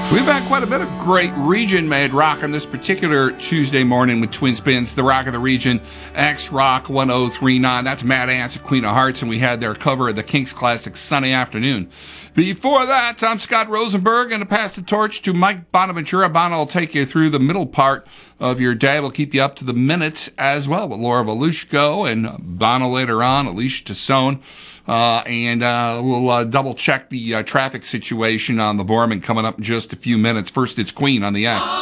We've had quite a bit of great region-made rock on this particular Tuesday morning with Twin Spins, the Rock of the Region, X Rock 1039. That's Mad Ants at Queen of Hearts, and we had their cover of the Kinks classic Sunny Afternoon. Before that, I'm Scott Rosenberg, and to pass the torch to Mike Bonaventura. Bono will take you through the middle part of your day. We'll keep you up to the minutes as well with Laura Volushko and Bono later on, Alicia Tassone. And we'll double check the traffic situation on the Borman coming up in just a few minutes. First, it's Queen on the X.